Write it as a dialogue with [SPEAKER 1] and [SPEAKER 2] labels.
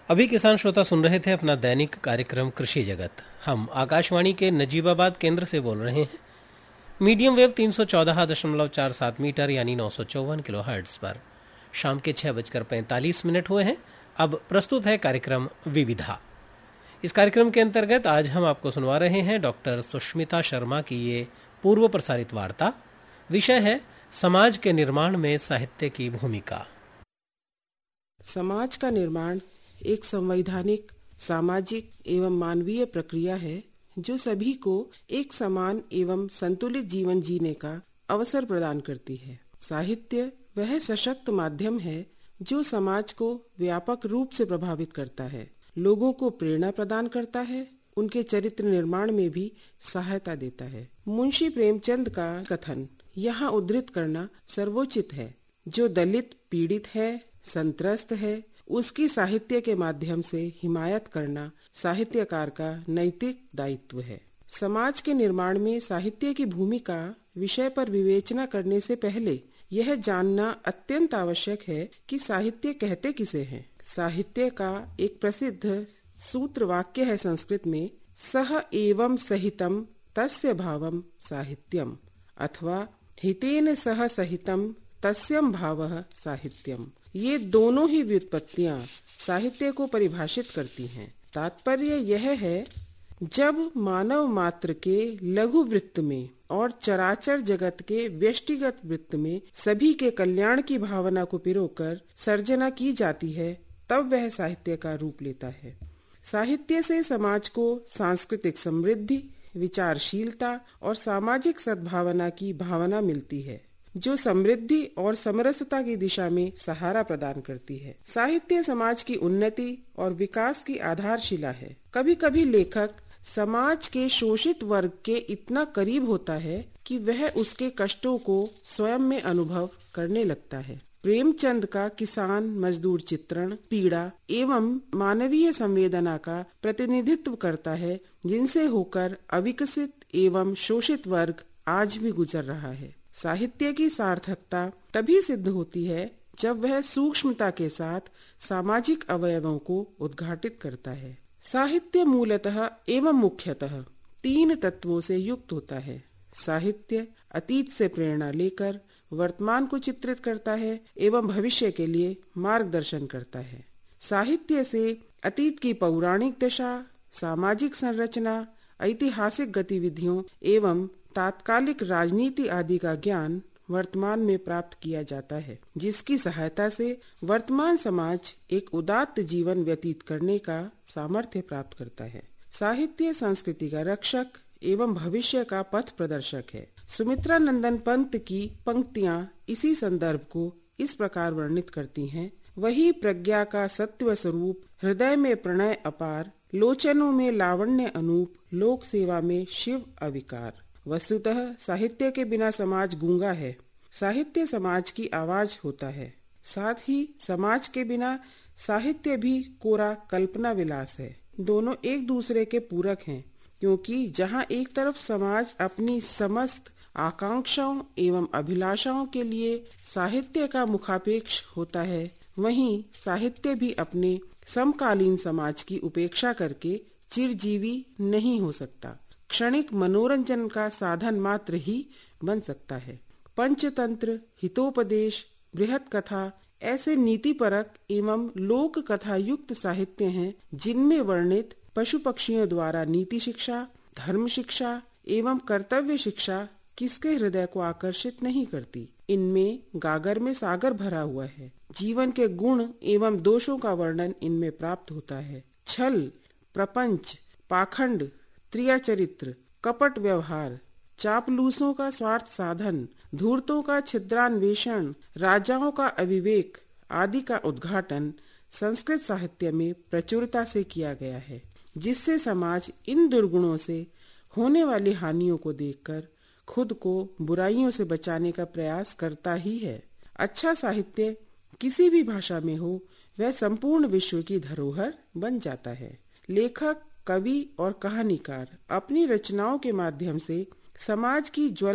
[SPEAKER 1] अभी किसान श्रोता सुन रहे थे अपना दैनिक कार्यक्रम कृषि जगत। हम आकाशवाणी के नजीबाबाद केंद्र से बोल रहे हैं। मीडियम वेव 314.47 मीटर यानी 954 किलो हर्ट्ज पर शाम के 6:45 हुए हैं। अब प्रस्तुत है कार्यक्रम विविधा। इस कार्यक्रम के अंतर्गत आज हम आपको सुनवा रहे हैं डॉक्टर सुष्मिता शर्मा की ये पूर्व प्रसारित वार्ता। विषय है समाज के निर्माण में साहित्य की भूमिका।
[SPEAKER 2] समाज का निर्माण एक संवैधानिक, सामाजिक एवं मानवीय प्रक्रिया है जो सभी को एक समान एवं संतुलित जीवन जीने का अवसर प्रदान करती है। साहित्य वह सशक्त माध्यम है जो समाज को व्यापक रूप से प्रभावित करता है, लोगों को प्रेरणा प्रदान करता है, उनके चरित्र निर्माण में भी सहायता देता है। मुंशी प्रेमचंद का कथन यहाँ उद्धृत करना सर्वोचित है। जो दलित पीड़ित है, संत्रस्त है, उसकी साहित्य के माध्यम से हिमायत करना साहित्यकार का नैतिक दायित्व है। समाज के निर्माण में साहित्य की भूमिका विषय पर विवेचना करने से पहले यह जानना अत्यंत आवश्यक है कि साहित्य कहते किसे हैं। साहित्य का एक प्रसिद्ध सूत्र वाक्य है संस्कृत में, सह एवं सहितम तस्य भावम साहित्यम, अथवा हितेन सह सहितम तस्यम भावः साहित्यम। ये दोनों ही व्युत्पत्तियां साहित्य को परिभाषित करती हैं। तात्पर्य यह है, जब मानव मात्र के लघु वृत्त में और चराचर जगत के व्यष्टिगत वृत्त में सभी के कल्याण की भावना को पिरोकर सर्जना की जाती है, तब वह साहित्य का रूप लेता है। साहित्य से समाज को सांस्कृतिक समृद्धि, विचारशीलता और सामाजिक सद्भावना की भावना मिलती है, जो समृद्धि और समरसता की दिशा में सहारा प्रदान करती है। साहित्य समाज की उन्नति और विकास की आधारशिला है। कभी कभी लेखक समाज के शोषित वर्ग के इतना करीब होता है कि वह उसके कष्टों को स्वयं में अनुभव करने लगता है। प्रेमचंद का किसान मजदूर चित्रण पीड़ा एवं मानवीय संवेदना का प्रतिनिधित्व करता है, जिनसे होकर अविकसित एवं शोषित वर्ग आज भी गुजर रहा है। साहित्य की सार्थकता तभी सिद्ध होती है जब वह सूक्ष्मता के साथ सामाजिक अवयवों को उद्घाटित करता है। साहित्य मूलतः एवं मुख्यतः 3 तत्वों से युक्त होता है। साहित्य अतीत से प्रेरणा लेकर वर्तमान को चित्रित करता है एवं भविष्य के लिए मार्गदर्शन करता है। साहित्य से अतीत की पौराणिक दशा, सामाजिक संरचना, ऐतिहासिक गतिविधियों एवं तात्कालिक राजनीति आदि का ज्ञान वर्तमान में प्राप्त किया जाता है, जिसकी सहायता से वर्तमान समाज एक उदात्त जीवन व्यतीत करने का सामर्थ्य प्राप्त करता है। साहित्य संस्कृति का रक्षक एवं भविष्य का पथ प्रदर्शक है। सुमित्रा नंदन पंत की पंक्तियां इसी संदर्भ को इस प्रकार वर्णित करती हैं। वही प्रज्ञा का सत्व स्वरूप, हृदय में प्रणय अपार, लोचनों में लावण्य अनूप, लोक सेवा में शिव अविकार। वस्तुतः साहित्य के बिना समाज गूंगा है। साहित्य समाज की आवाज होता है। साथ ही समाज के बिना साहित्य भी कोरा कल्पना विलास है। दोनों एक दूसरे के पूरक हैं, क्योंकि जहाँ एक तरफ समाज अपनी समस्त आकांक्षाओं एवं अभिलाषाओं के लिए साहित्य का मुखापेक्ष होता है, वहीं साहित्य भी अपने समकालीन समाज की उपेक्षा करके चिरजीवी नहीं हो सकता, क्षणिक मनोरंजन का साधन मात्र ही बन सकता है। पंचतंत्र, हितोपदेश, बृहत कथा ऐसे नीतिपरक एवं लोक कथा युक्त साहित्य हैं, जिनमें वर्णित पशु पक्षियों द्वारा नीति शिक्षा, धर्म शिक्षा एवं कर्तव्य शिक्षा किसके हृदय को आकर्षित नहीं करती। इनमें गागर में सागर भरा हुआ है। जीवन के गुण एवं दोषों का वर्णन इनमें प्राप्त होता है। छल, प्रपंच, पाखंड, त्रिया चरित्र, कपट व्यवहार, चापलूसों का स्वार्थ साधन, धूर्तों का छिद्रान्वेषण, राजाओं का अविवेक आदि का उद्घाटन संस्कृत साहित्य में प्रचुरता से किया गया है, जिससे समाज इन दुर्गुणों से होने वाली हानियों को देखकर खुद को बुराइयों से बचाने का प्रयास करता ही है। अच्छा साहित्य किसी भी भाषा में हो, वह संपूर्ण विश्व की धरोहर बन जाता है। लेखक, कवि और कहानीकार अपनी रचनाओं के माध्यम से समाज की ज्वलंत